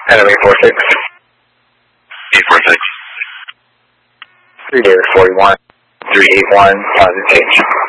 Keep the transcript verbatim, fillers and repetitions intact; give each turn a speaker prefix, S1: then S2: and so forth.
S1: Adam eight four six.
S2: eight four six.
S1: three David forty-one. three eight one, positive change.